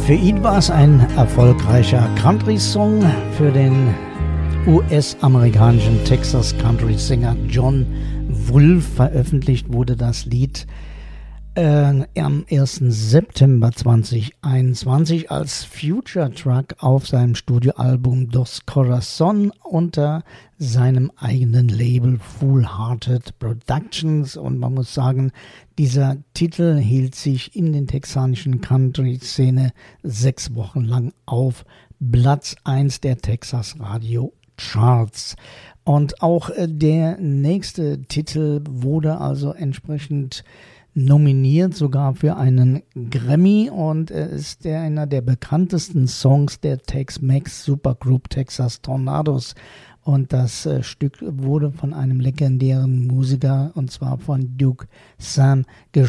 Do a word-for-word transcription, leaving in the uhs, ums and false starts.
Für ihn war es ein erfolgreicher Country-Song. Für den U S-amerikanischen Texas-Country-Sänger John Wolfe veröffentlicht wurde das Lied äh, am ersten September zweitausendeinundzwanzig als Future Track auf seinem Studioalbum Dos Corazon unter seinem eigenen Label Full Hearted Productions. Und man muss sagen, dieser Titel hielt sich in den texanischen Country-Szene sechs Wochen lang auf Platz eins der Texas Radio Charts. Und auch äh, der nächste Titel wurde also entsprechend nominiert, sogar für einen Grammy, und er ist der, einer der bekanntesten Songs der Tex-Mex Supergroup Texas Tornadoes. Und das äh, Stück wurde von einem legendären Musiker, und zwar von Duke Sam,